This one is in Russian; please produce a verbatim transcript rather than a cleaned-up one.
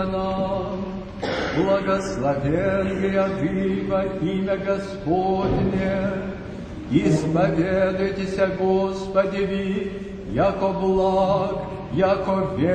нам. Благословен гряды во имя Господне. Исповедуйтесь, Господи, ви, яко благ, яко верен.